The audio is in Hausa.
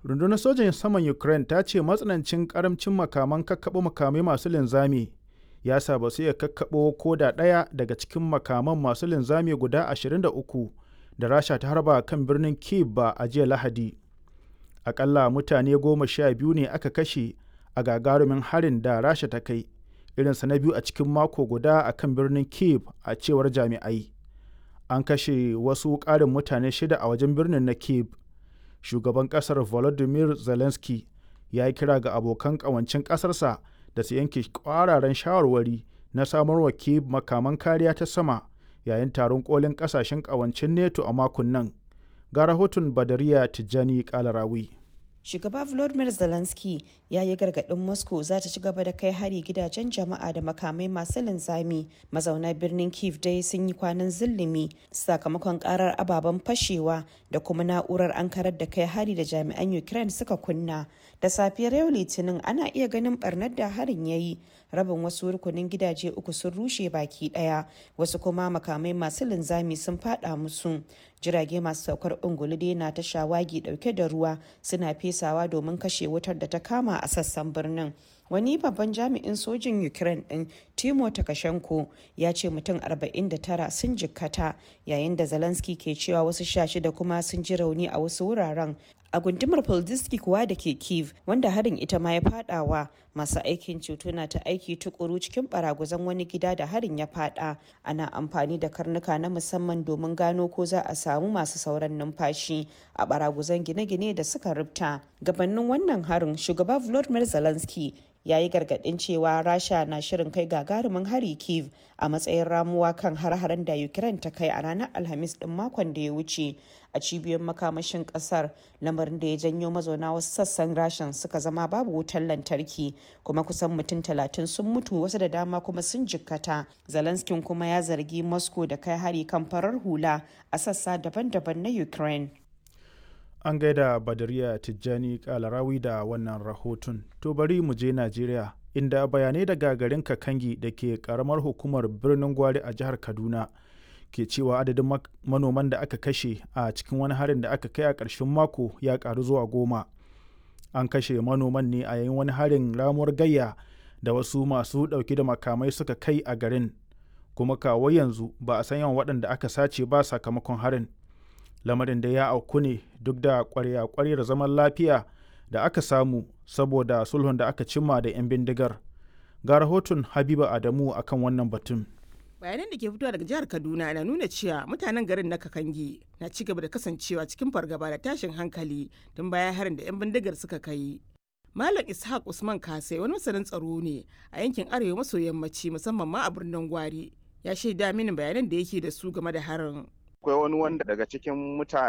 Rundunar sojan saman Ukraine ta ce matsanancin karamcin makaman kakkaɓo makamai masu linzami ya sa ba su iya kakkaɓo ko da ɗaya daga cikin makaman masu linzami guda 23 da Rasha ta harba kan birnin Kyiv ba a jiya Lahadi. Akalla mutane 12 ne aka kashe a gagarumin harin da Rasha ta kai, irinsa na biyu a cikin mako guda a kan birnin Kyiv a cewar jami'ai. An kashe wasu ƙarin mutane 6 a wajen birnin na Kyiv. Shugaban ƙasar Volodymyr Zelensky ya yi kira ga abokan ƙawancin ƙasarsa da su yanke ƙwararan shawarwari na samarwa Kyiv makaman kariya ta sama yayin taron kolin ƙasashen ƙawancin NATO a makon nan. Ga rahoton Badariya Tijjani Kalarawi. Shugaba Volodymyr Zelensky ya yi gargaɗin Moscow za ta ci gaba da kai hari gidajen jama'a da makamai masu linzami. Mazauna birnin Kyiv dai sun yi kwanan zillimi sakamakon karar ababen fashewa da kuma na'urar ankarar da kai hari da jami'an Ukraine suka kunna. Da safiyar yau Litinin ana iya ganin barnar da harin ya yi. Rabin wasu rukunin gidaje 3 sun rushe baki daya, wasu kuma makamai masu linzami sun fada musu. Jirage masu saukar ungulu dai na ta shawagi dauke da ruwa suna fesawa domin kashe wutar da ta kama a sassan birnin. Wani babban jami'in sojin Ukraine din Timo Takashenko ya ce mutum 49 sun jikkata, yayin da Zelensky ke cewa wasu 16 kuma sun ji rauni a wasu wuraren. A gundumar Poldiski kuwa da ke Kyiv, wanda harin ita ma ya fadawa, masu aikin ceto na ta aiki tukuru cikin baraguzan wani gida da harin ya fada. Ana amfani da karnuka na musamman domin gano ko za a samu masu sauran numfashi a baraguzan gine-gine da suka rubta. Gabanin wannan harin, shugaba Volodymyr Zelensky ya yi gargaɗin cewa Rasha na shirin kai gagarumin hari Kyiv a matsayin ramuwa kan har-haren da Ukraine ta kai a ranar Alhamis ɗin makon da ya wuce a cibiyoyin makamashin ƙasar, lamarin da ya janyo mazauna wasu sassan Rashan suka zama babu wutar lantarki, kuma kusan mutum 30 sun mutu, wasu da dama kuma sun jikkata. Zelensky kuma ya zargi Moscow da kai hari kan farar hula a sassa daban-daban na Ukraine. An gaida Badariya Tijjani Kalarawi da wannan rahoton. To bari mu je Najeriya, inda bayanai daga garin Kakangi da ke karamar hukumar birnin Gwari a jihar Kaduna ke cewa adadin manoman da aka kashe a cikin wani harin da aka kai a ƙarshen mako ya ƙaru zuwa 10. An kashe manoman ne a yayin wani harin ramuwar gayya da wasu masu ɗauke da makamai suka kai a garin, kuma kawo yanzu ba a san yawan waɗanda aka sace ba sakamakon harin. Lamarin da ya auku ne duk da ƙwarya-ƙwaryar zaman lafiya da aka samu saboda sulhun da aka cimma da 'yan bindigar. Ga rahoton Habiba Adamu akan wannan batun. Bayanan da ke fitowa daga jihar Kaduna na nuna cewa mutanen garin na Kakangi na ci gaba da kasancewa cikin fargaba da tashin hankali tun bayan harin da 'yan bindigar suka kai. Malam Ishaq Usman Kasai wani masanin tsaro ne a yankin arewa maso yammaci musamman ma a birnin Gwari. Ya shaida mini bayanan da yake da su game da harin. Akwai wani wanda daga cikin mutane